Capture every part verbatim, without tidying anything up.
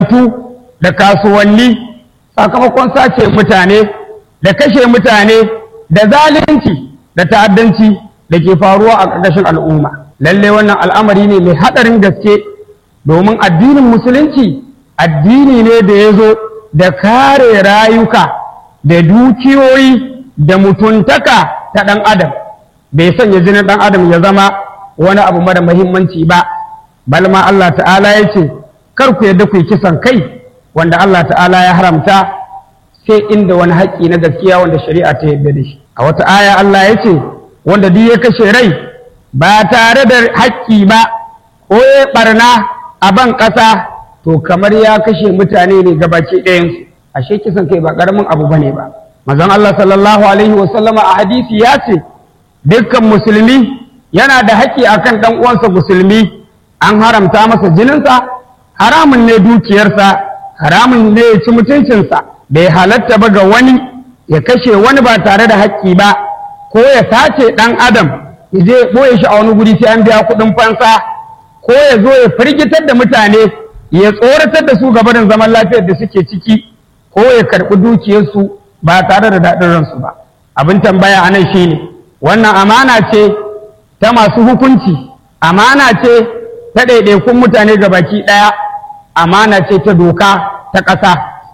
da kasuwanni sakamakon sace mutane da kashe mutane da zalunci da ta'addanci da ke faruwa a ƙarƙashin al'umma. Lalle wannan al'amari ne mai haɗarin gaske, domin addinin musulunci addini ne da ya zo da kare rayuka da dukiyoyi da mutuntaka ta ɗan adam. Bai sanya jinin ɗan adam ya zama wani abu mara muhimmanci ba, balma Allah ta'ala ya ce kar ku yadda ku yi kisan kai wanda Allah ta'ala ya haramta sai inda wani haƙƙi na gaskiya wanda shari'a ta yadda da shi. A wata aya Allah ya ce wanda duk ya kashe rai ba tare da haƙƙi ba ko ya ɓarna a ban ƙasa to kamar ya kashe mutane ne gabaki ɗayansu. Ashe kisan kai ba ƙaramin abu bane ba. Manzon Allah sallallahu alaihi wa sallama a hadisi ya ce dukkan musulmi yana da haƙƙi akan ɗan uwansa musulmi, an haramta masa jininsa, haramun ne dukiyarsa, haramun ne ya ci mutuncinsa. Bai halatta ba ga wani ya kashe wani ba tare da haƙƙi ba, ko ya sace ɗan adam ya je ya ɓoye shi a wani guri sai an biya kuɗin fansa, ko ya zo ya firgitar da mutane ya tsoratar da su gabanin zaman lafiyar da suke ciki, ko ya karɓi dukiyarsu ba tare da daɗin ransu ba. Abin tambaya a nan shi ne, wannan amana ce ta masu hukunci, amana ce ta ɗaiɗaikun mutane gabaki ɗaya, amana ce ta doka ta ƙasa.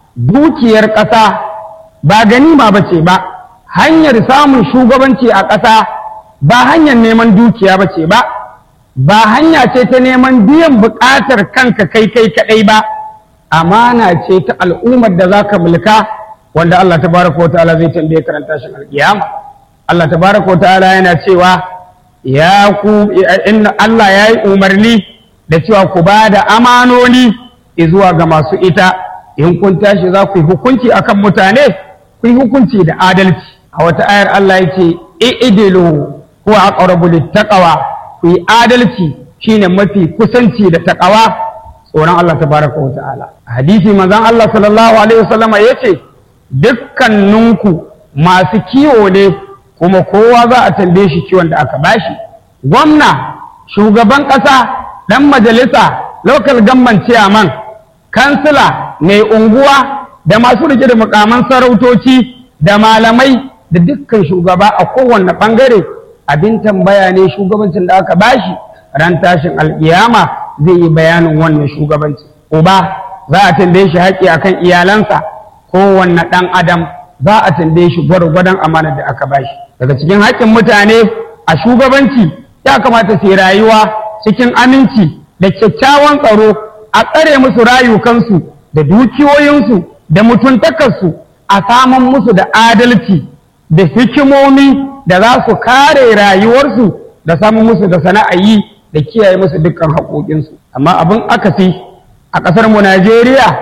Dukiyar ƙasa ba ganima ba ce ba, hanyar samun shugabanci a ƙasa ba hanyar neman dukiya ba ce ba, ba hanya ce ta neman biyan buƙatar kanka kai kai kaɗai ba, amana ce ta al'ummar da za ka mulka wanda Allah tabaraka wa ta'ala zai tambaye karanta shi alƙiyama. Allah tabaraka wa ta'ala yana cewa ya ku inna Allah ya yi umarni da cewa ku ba da amanoni zuwa ga masu ita, in kun tashi za ku yi hukunci akan mutane ku yi hukunci da adalci. A wata ayar Allah ya ce i'dilu huwa aqrabu littaqwa, ku yi adalci shine mafi kusanci da taqwa, tsoron Allah tabaraka wa ta'ala. Hadisi manzon Allah sallallahu alaihi wasallama yace dukkaninku masu kiwo ne kuma kowa za a tambaye shi kiwon da aka bashi. Gwamna, shugaban ƙasa, ɗan majalisa, local government chairman, kansila, mai unguwa da masu rike da mukaman sarautoci da malamai da dukkan shugaba a kowanne ɓangare abin tambaya ne shugabancin da aka bashi. Ran tashin alƙiyama zai yi bayanin wannan shugabanci. Uba za a tambaye shi haƙƙi akan iyalansa, kowanne ɗan adam za a tambaye shi gwargwadon amanar da aka bashi. Daga cikin haƙƙin mutane a shugabanci ya kamata su yi rayuwa cikin aminci da kyakkyawan tsaro, a tsare musu rayukansu da dukiyoyinsu da mutuntakarsu, a samun musu da adalci da hikimomi da za su kare rayuwarsu da samun musu da sana'ayi da kiyaye musu dukkan haƙoƙinsu. Amma abin akasi a ƙasar mu Najeriya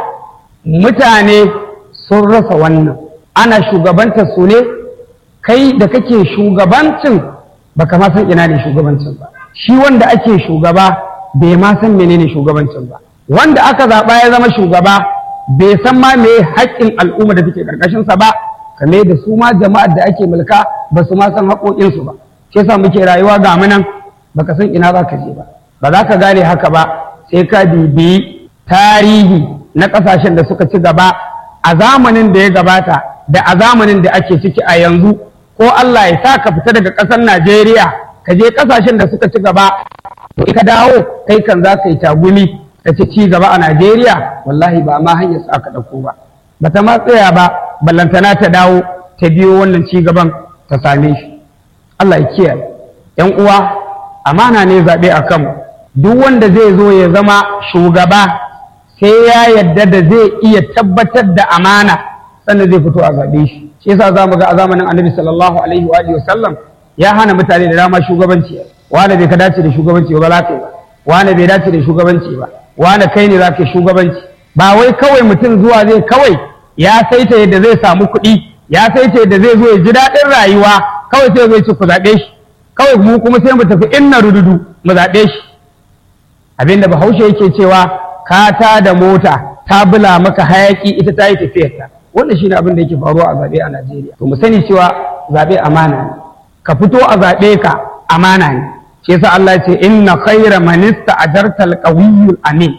mutane sun rasa wannan. Ana shugabantar su ne, kai da kake shugabancin baka ma san ina ne shugabancin ba, shi wanda ake shugaba bai ma san menene shugabancin ba, wanda aka zaɓa ya zama shugaba bai san ma me haƙƙin al'umma da take ƙarƙashin sa ba, kame da su ma jama'ar da ake mulka ba su ma san haƙoƙin su ba. Shi yasa muke rayuwa ga mu nan baka san ina za ka je ba. Ba za ka gane haka ba sai ka bibiyi tarihi na ƙasashen da suka ci gaba a zamanin da ya gabata da a zamanin da ake ciki a yanzu, ko Allah ya sa ka fita daga ƙasar Najeriya ka je ƙasashen da suka ci gaba, to ka dawo kai kan za ka yi tagumi ka ci ci gaba a Najeriya, wallahi ba ma hanyar sa aka ɗauko ba, ba ta ma tsaya ba ballantana ta dawo ta biyo wannan ci gaban ta same shi. Allah ya kiyaye. ‘Yan uwa, amana ne zaɓe a kanmu, duk wanda zai zo ya zama shugaba sai ya yadda da zai iya tabbatar da amana sannan zai fito a zaɓe shi. Shi yasa za mu ga a zamanin Annabi sallallahu alaihi wa alihi wasallam ya hana mutane da dama shugabanci. Wane bai ka dace da shugabanci ba za ka yi ba, wane bai dace da shugabanci ba, wane kai ne za ka yi shugabanci. Ba wai kawai mutum zuwa zai kawai ya saita yadda zai samu kuɗi, ya saita yadda zai zo ya ji daɗin rayuwa, kawai sai zai ci ku zaɓe shi, kawai mu kuma sai mu tafi inna rududu mu zaɓe shi. Abinda Bahaushe yake cewa ka ta da mota ta bula maka hayaki ita ta yi tafiyarta. Wannan shine abin da yake faruwa a zaɓe a Najeriya. To mu sani cewa zaɓe amana ne, ka fito a zaɓe ka amana ne. Shi yasa Allah ya ce inna khayra man ista'jarta al-qawiyyul amin.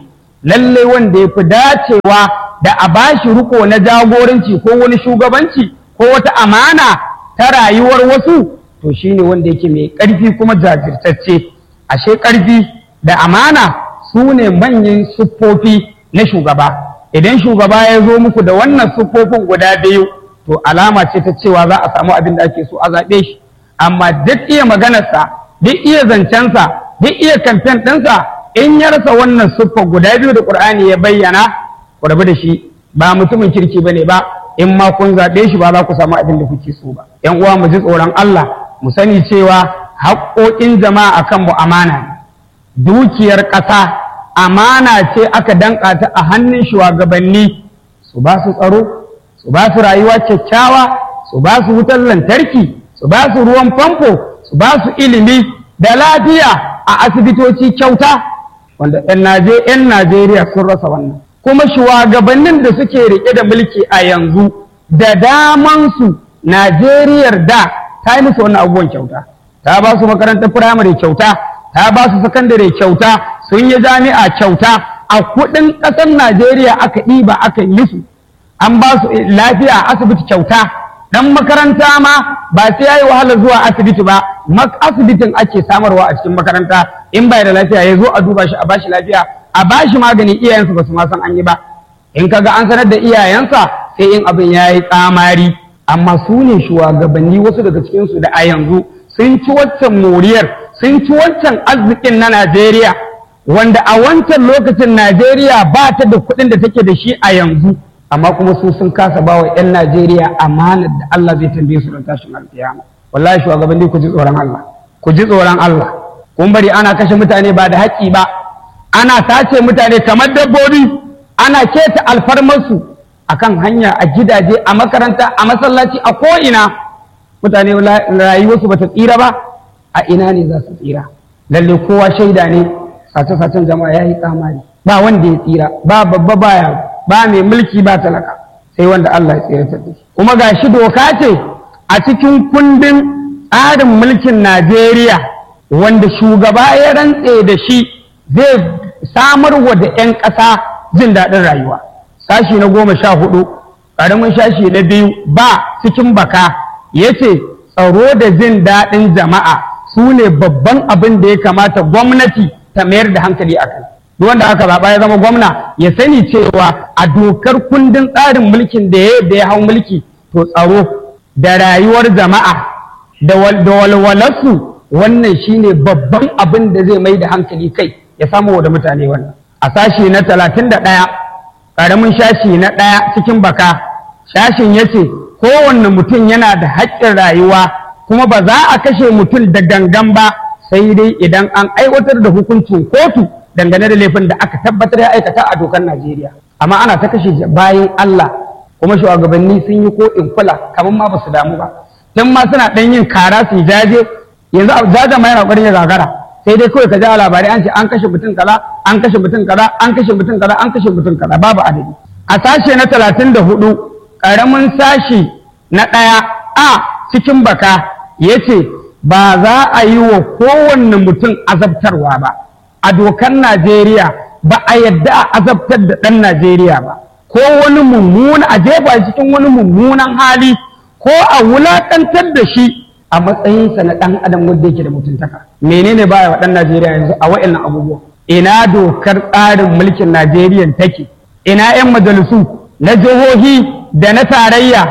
lallai wanda ya fi dacewa da a bashi riko na jagoranci ko wani shugabanci ko wata amana ta rayuwar wasu to shine wanda yake mai ƙarfi kuma jajirtacce. Ashe ƙarfi da amana su ne manyan siffofi na shugaba. Idan shugaba ya zo muku da wannan siffofin guda biyu to alama ce ta cewa za a samu abin da ake so a zaɓe shi. Amma duk iya maganarsa, duk iya zancensa, duk iya kamfen ɗinsa, in ya rasa wannan siffa guda biyu da Ƙur'ani ya bayyana, ku rabu da shi, ba mutumin kirki ba ne ba, in ma kun zaɓe shi ba za ku samu abin da kuke so ba. ‘Yan uwa mu ji tsoron Allah, mu sani cewa haƙoƙin jama'a akan mu amana ne. Dukiyar ƙasa amana ce aka danƙa ta a hannun shugabanni, su ba su tsaro, su ba su rayuwa kyakkyawa, su ba su wutar lantarki, su ba su ruwan famfo, su ba su ilimi da lafiya a asibitoci kyauta, wanda ‘yan Najeriya sun rasa wannan. Kuma shugabannin da suke riƙe da mulki a yanzu da damansu Najeriyar da ta yi musu wannan abubuwan kyauta, ta ba su makarantar firamare kyauta, ta ba su sakandare kyauta, sun yi jami'a kyauta, a kuɗin ƙasar Najeriya aka ɗiba aka yi su, an ba su lafiya a asibiti kyauta. Dan makaranta ma ba sai yayi wahala zuwa asibiti ba, asibitin ake samarwa a cikin makaranta, in bai da lafiya ya zo a duba shi a bashi lafiya, a bashi magani, iyayensa ba su ma san an yi ba. In kaga an sanar da iyayensa sai in abin yayi tsamari. Amma su ne shugabanni wasu daga cikin su da a yanzu sun ci waccan moriyar, sun ci wancan arzikin na Najeriya, wanda a wancan lokacin Najeriya ba ta da kuɗin da take da shi a yanzu. Amma kuma su sun kasa ba wa ‘yan Najeriya amanar da Allah zai tambaye su don tashin alƙiyama. Wallahi shugabanni ku ji tsoron Allah, ku ji tsoron Allah. Kun bari ana kashe mutane ba da haƙƙi ba, ana sace mutane kamar dabbobi, ana keta alfarmarsu akan hanya, a gidaje, a makaranta, a masallaci, a ko'ina. Mutane rayuwarsu ba ta tsira ba, a ina ne za su tsira? Lalle kowa shaida ne, sace-sacen jama'a ya yi tsamari, ba wanda ya tsira, ba babba ba yaro, ba mai mulki ba talaka, sai wanda Allah ya tsira ta shi. Kuma ga shi doka ce a cikin kundin tsarin mulkin Najeriya wanda shugaba ya rantse da shi zai samar wa da ‘yan ƙasa jin daɗin rayuwa. Sashi na goma sha hudu, ƙaramin sashi na biyu ba cikin baka ya ce tsaro da jin daɗin jama'a su ne babban abin da ya kamata gwamnati ta mayar da hankali a kai. Wanda aka zaɓa ya zama gwamna ya sani cewa a dokar kundin tsarin mulkin da ya da ya hau mulki to tsaro da rayuwar jama'a da walwalarsu wannan shine babban abin da zai mai da hankali kai ya samu da mutane wannan. A sashi na talatin da ɗaya ƙaramin shashi na ɗaya cikin baka shashin ya ce kowanne mutum yana da haƙƙin rayuwa kuma ba za a kashe mutum da gangan ba sai dai idan an aiwatar da hukuncin kotu dangane da laifin da aka tabbatar ya aikata a dokar Najeriya. Amma ana ta kashe bayan Allah kuma shugabanni sun yi ko in kula kamar ma ba su damu ba. Tun ma suna ɗan yin kara su jaje, yanzu jajen ma yana ƙwarin ya gagara. Sai dai kawai ka ji labarai an ce an kashe mutum kaza, an kashe mutum kaza, an kashe mutum kaza, an kashe mutum kaza, babu adadi. A sashe na talatin da hudu ƙaramin sashi na ɗaya a cikin baka ya ce ba za a yi wa kowanne mutum azabtarwa ba. A dokar Najeriya ba a yadda a azabtar da ɗan Najeriya ba, ko wani mummuna a jefa cikin wani mummunan hali ko a wulaƙantar da shi a matsayinsa na ɗan adam wanda yake da mutuntaka. Menene baya wa ɗan Najeriya yanzu a wa'annan abubuwa? Ina dokar tsarin mulkin Najeriya take? Ina 'yan majalisu na jihohi da na tarayya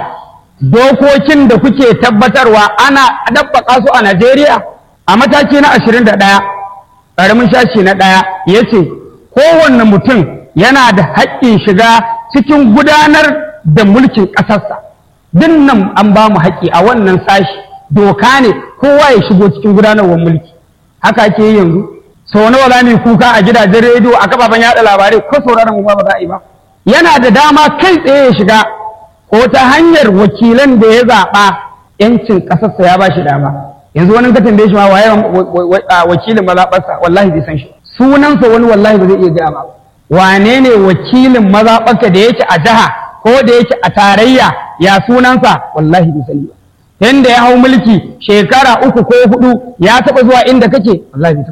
dokokin da kuke tabbatarwa ana dabbaka su a Najeriya? A mataki na ashirin da ɗaya ƙaramin shashi na ɗaya ya ce kowanne mutum yana da haƙƙin shiga cikin gudanar da mulkin ƙasarsa. Dinnan an ba mu haƙƙi a wannan sashi, doka ne kowa ya shigo cikin gudanarwar mulki. Haka ake yi yanzu. Sau nawa za mu kuka a gidajen rediyo, a kafafen yaɗa labarai, ko sauraron mu ba za a yi ba. Yana da dama kai tsaye ya shiga ko ta hanyar wakilan da ya zaɓa, ‘yancin ƙasarsa ya ba shi dama. Yanzu wani ka tambaye shi ma waye wakilin mazaɓarsa, wallahi bai san shi. Sunansa wani wallahi ba zai iya gaya ba. Wane ne wakilin mazaɓarka da yake a jiha ko da yake a tarayya, ya sunansa, wallahi bai sani ba. Yanda ya hau mulki shekara uku ko hudu ya taɓa zuwa inda kake, wallahi bai taɓa zuwa ba.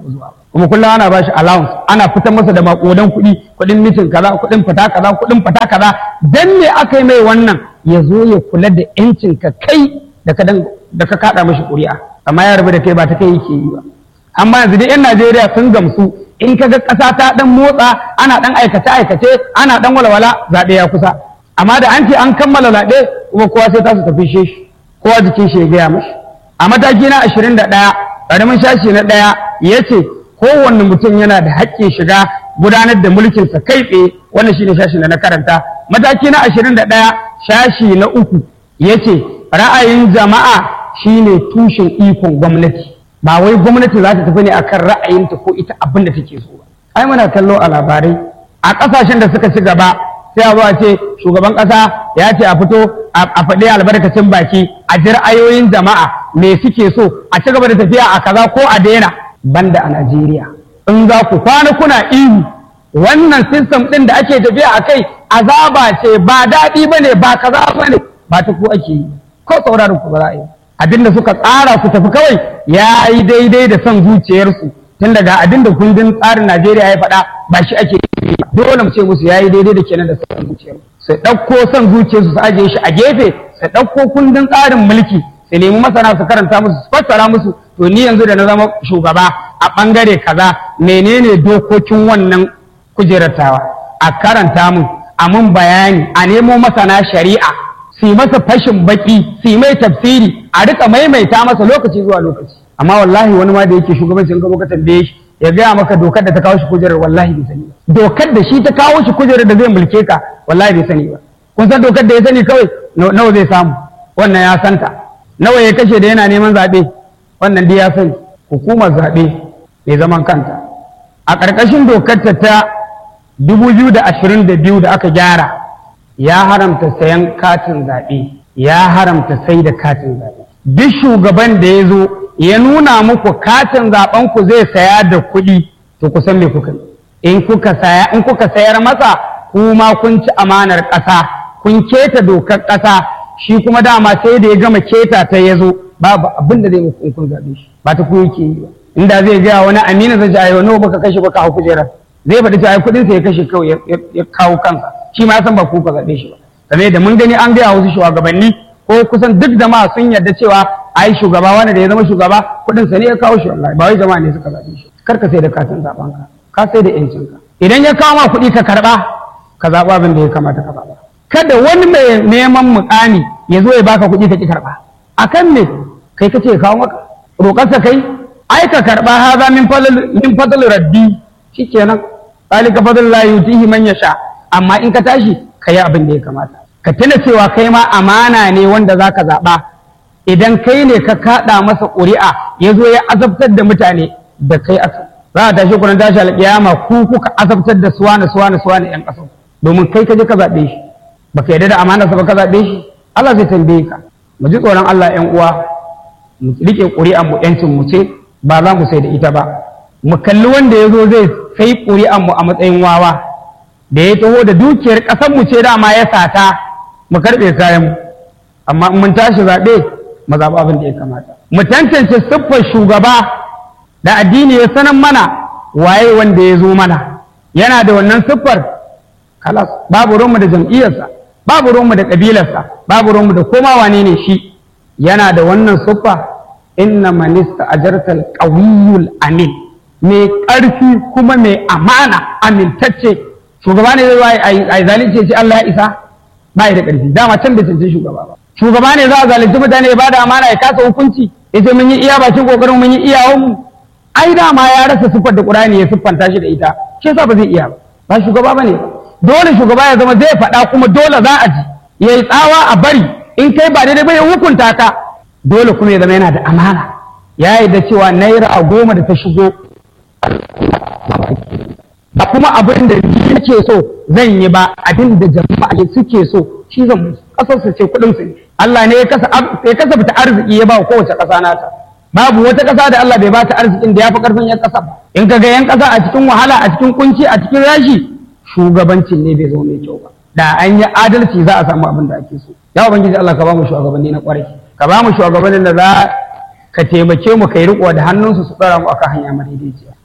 kuma kullum ana bashi allowance, ana fitar masa da makodan kuɗi, kuɗin mitin kaza, kuɗin fita kaza, kuɗin fita kaza. Dan me aka yi mai wannan? Ya zo ya kula da yancin ka kai da ka da ka kada mashi ƙuri'a, amma ya rabu da kai ba ta kai yake yi ba. Amma yanzu dai 'yan Najeriya sun gamsu in ka ga ƙasa ta ɗan motsa, ana ɗan aikace aikace, ana ɗan walwala, zaɓe ya kusa. Amma da an ce an kammala zaɓe kuma kowa sai ta su tafi shi, kowa jikin shi ya gaya mashi. A mataki na ashirin da ɗaya, ƙaramin shashi na ɗaya ya ce kowanne mutum yana da haƙƙin shiga gudanar da mulkinsa kai tsaye, wannan shine shashi da na karanta. Mataki na ashirin da ɗaya, shashi na uku ya ce ra'ayin jama'a shine tushen ikon gwamnati. Ba wai gwamnati za ta tafi ne akan ra'ayinta ko ita abin da take so ba. Ai muna kallo a labarai a ƙasashen da suka ci gaba sai a zo a ce shugaban ƙasa ya ce a fito a faɗi albarkacin baki, a ji ra'ayoyin jama'a me suke so, a ci gaba da tafiya a kaza ko a daina. Banda a Najeriya in za ku kwana kuna ihu wannan system ɗin da ake tafiya a kai azaba ce, ba daɗi ba ne, ba kaza ba ne, ba ta ku ake yi ko sauraron ku ba za a yi. Abinda suka tsara su tafi kawai ya yi daidai da son zuciyarsu, tun daga abinda kundin tsarin Najeriya ya faɗa ba shi ake yi. Dole mu ce musu ya yi daidai da kenan da son zuciyarsu. Su ɗauko son zuciyarsu su ajiye shi a gefe, su ɗauko kundin tsarin mulki, su nemi masana su karanta musu, su fassara musu. To ni yanzu da na zama shugaba a ɓangare kaza menene dokokin wannan kujerar tawa, a karanta mun, a mun bayani, a nemo masana shari'a su yi masa fashin baki, su yi mai tafsiri, a rika maimaita masa lokaci zuwa lokaci. Amma wallahi wani ma da yake shugabancin gaba ka tambaye shi ya gaya maka dokar da ta kawo shi kujerar, wallahi bai sani ba. Dokar da shi ta kawo shi kujerar da zai mulke ka, wallahi bai sani ba. Kun san dokar da ya sani kawai nawa zai samu, wannan ya santa. Nawa ya kashe da yana neman zaɓe, wannan dai ya sani. Hukumar zaɓe mai zaman kanta a ƙarƙashin dokar ta dubu biyu da ashirin da biyu da aka gyara ya haramta sayan katin zaɓe, ya haramta sai da katin zaɓe. Duk shugaban da ya zo ya nuna muku katin zaɓen ku zai saya da kuɗi, to ku san me kuka yi. In kuka saya, in kuka sayar masa, kuma kun ci amanar ƙasa, kun keta dokar ƙasa. Shi kuma dama sai da ya gama keta ta ya zo, babu abin da zai muku in kun zaɓe shi, ba ta ku yake yi ba. Inda zai gaya wani amina zai ji ayo nawa baka kashe baka hau kujerar, zai faɗi cewa kuɗin sa ya kashe kawai ya kawo kansa, shi ma ya san ba ku ka zaɓe shi ba. Game da mun gani an gaya wasu shugabanni ko kusan duk jama'a sun yarda cewa ai shugaba wani da ya zama shugaba kuɗin sa ne ya kawo shi, wallahi ba wai jama'a ne suka zaɓe shi. Kar ka sai da katin zaɓen ka, ka sai da yancin ka. Idan ya kawo ma kuɗi ka karɓa, ka zaɓa abin da ya kamata ka zaɓa. Kada wani mai neman muƙami ya zo ya baka kuɗi ka ki karɓa. Akan me kai kace ya kawo maka, roƙarsa kai, ai ka karɓa haza min fadl min fadl rabbi, shikenan zalika fadlullahi yutihi man yasha. Amma in ka tashi ka yi abin da ya kamata, ka tuna cewa kai ma amana ne wanda zaka zaɓa. Idan kai ne ka kaɗa masa ƙuri'a ya zo ya azabtar da mutane, da kai aka za a tashi kunan tashi alƙiyama ku kuka azabtar da suwana suwana suwana ƴan ƙasa, domin kai ka je ka zaɓe shi, baka yarda da amanarsa ba ka zaɓe shi, Allah zai tambaye ka. Mu ji tsoron Allah ƴan uwa, mu riƙe ƙuri'an mu ƴancin mu ce, ba za mu sai da ita ba. Mu kalli wanda ya zo zai sai ƙuri'an mu a matsayin wawa, da ya taho da dukiyar ƙasar mu ce dama ya sata, mu karɓe kayan mu. Amma in mun tashi zaɓe mu zaɓi abin da ya kamata. Mu tantance siffar shugaba da addini ya sanar mana waye wanda ya zo mana, yana da wannan siffar, kalas babu ruwanmu da jam'iyyarsa, babu ruwanmu da ƙabilarsa, babu ruwanmu da koma wane ne shi. Yana da wannan siffa, inna manista ajartal qawiyul amin, mai ƙarfi kuma mai amana, amintacce. Shugaba ne zai a zalunce shi Allah ya isa, ba da ƙarfi, dama can bai cancanci shugaba ba. Shugaba ne za a zalunci mutane ya bada amana ya kasa hukunci, ya ce mun yi iya bakin kokarin mun yi iyawanmu. Ai dama ya rasa siffar da Qur'ani ya siffanta shi da ita, shi yasa ba zai iya ba. Ba shugaba bane. Dole shugaba ya zama zai faɗa kuma dole za a ji, ya yi tsawa a bari, in kai ba daidai ba ya hukunta ka. Dole kuma ya zama yana da amana, ya yi da cewa naira goma da ta shigo ba kuma abin da yake so zan yi ba, abin da jama'a suke so shi zan musu. Kasar su ce kuɗin su ne. Allah ne ya kasafta arziki ya ba wa kowace ƙasa nata. Babu wata ƙasa da Allah bai ba ta arzikin da ya fi ƙarfin yan ƙasa ba. In ka ga yan ƙasa a cikin wahala, a cikin kunci, a cikin rashi, shugabancin ne bai zo mai kyau ba. Da an yi adalci za a samu abin da ake so. Ya Ubangiji Allah ka ba mu shugabanni na ƙwarai, ka ba mu shugabannin da za ka taimake mu kai riƙo da hannunsu su tsara mu akan hanya madaidaiciya.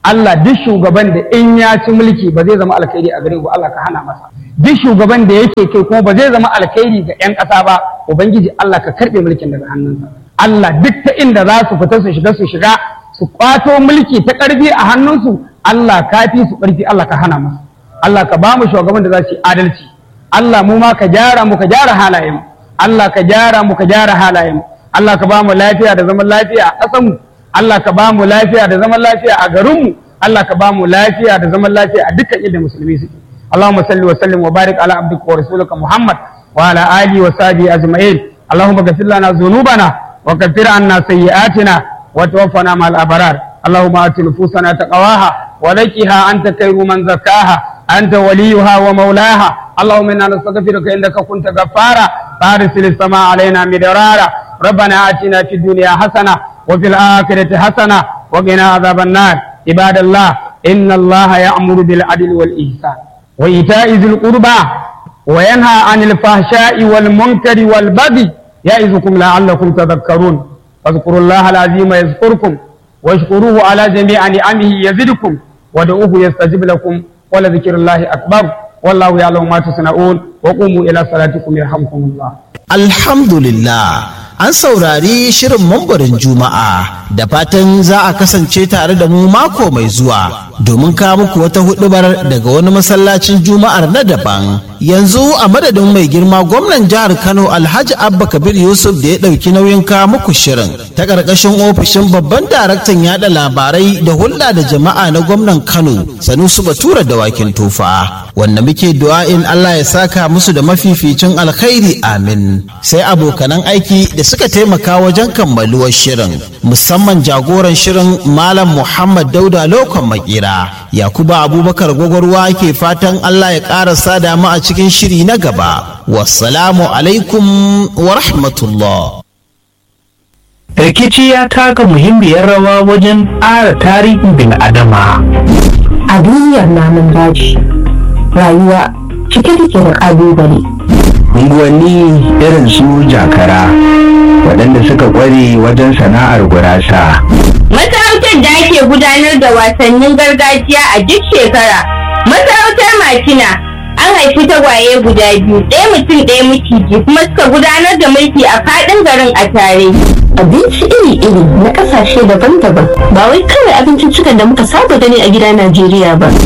Allah duk shugaban da in ya ci mulki ba zai zama alkhairi a gare ku Allah ka hana masa duk shugaban da yake kai kuma ba zai zama alkhairi ga yan ƙasa ba ubangiji Allah ka karbe mulkin daga hannunsa Allah duk ta inda za su fita su shiga su shiga su kwato mulki ta ƙarfi a hannunsu Allah ka fi su ƙarfi Allah ka hana masa Allah ka ba mu shugaban da za su yi adalci Allah mu ma ka gyara mu ka gyara halayen Allah ka gyara mu ka gyara halayen Allah ka ba mu lafiya da zaman lafiya a ƙasarmu Allah ka ba mu lafiya da zaman lafiya a garinmu Allah ka ba mu lafiya da zaman lafiya a dukkan inda musulmi suke Allahumma salli wa sallim wa barik ala abdika wa rasulika Muhammad wa ala alihi wa sahbihi ajma'in Allahumma ghfir lana dhunubana wa kaffir anna sayyi'atina wa tawaffana ma'al abrar Allahumma ati nufusana taqwaha wa zakkiha anta khayru man zakkaha anta waliyuha wa mawlaha اللهم انا نستغفرك انك كنت غفارا فارسل السماء علينا مدرارا ربنا اتنا في الدنيا حسنه وفي الاخره حسنه وقنا عذاب النار عباد الله ان الله يأمر بالعدل والاحسان وايتاء ذي القربى وينهى عن الفحشاء والمنكر والبغي يعظكم لعلكم تذكرون فاذكروا الله العظيم يذكركم واشكروه على جميع نعمه يزدكم ودعوه يستجب لكم ولذكر الله اكبر والله يعلم ما تصنعون وقوموا إلى صلاتكم يرحمكم الله. الحمد لله. An saurari shirin mambarin Juma'a da fatan za a kasance tare da mu mako mai zuwa domin kawo muku wata hudubar daga wani masallacin Juma'ar na daban. Yanzu a madadin mai girma gwamnan jihar Kano Alhaji Abba Kabir Yusuf da ya ɗauki nauyin kawo muku shirin ta ƙarƙashin ofishin babban daraktan yaɗa labarai da hulɗa da jama'a na gwamnan Kano Sanusi Batura Dawakin Tofa. Wanda muke du'a'in Allah ya saka musu da mafificin alkhairi amin. Sai abokanan aiki da suka taimaka wajen kammaluwar shirin musamman jagoran shirin Malam Muhammad Dauda Lokon Makira Yakuba Abubakar Gwagwarwa ke fatan Allah ya ƙara sada mu a cikin shiri na gaba wassalamu alaikum wa rahmatullah. Rikici ya taka muhimmiyar rawa wajen ƙara tarihin bil'adama a duniyar namun daji rayuwa cike take da ƙalubale. unguwanni irin su jakara waɗanda suka ƙware wajen sana'ar gurasa. Masarautar da ake gudanar da wasannin gargajiya a duk shekara. Masarautar Makina an haifi tagwaye guda biyu, ɗaya mutum ɗaya miciji kuma suka gudanar da mulki a faɗin garin a tare. Abinci iri-iri na ƙasashe daban-daban ba wai kawai abincin cikin da muka saba gani a gida Najeriya ba.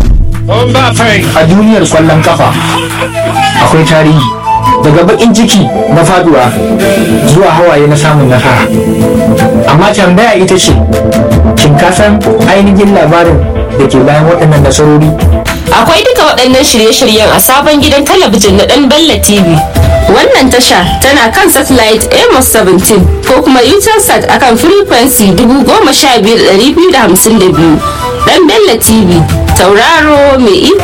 A duniyar ƙwallon kafa akwai tarihi. Daga bakin ciki na faduwa zuwa hawaye na samun nasara, amma tambaya ita ce shin ka san ainihin labarin da ke bayan waɗannan nasarori? Akwai duka waɗannan shirye-shiryen a sabon gidan talabijin na ɗan Bello T V. Wannan tasha tana kan satellite Amos seventeen ko kuma Utelsat akan frequency dubu goma sha biyar ɗari biyu da hamsin da biyu. Ɗan Bello T V, tauraro mai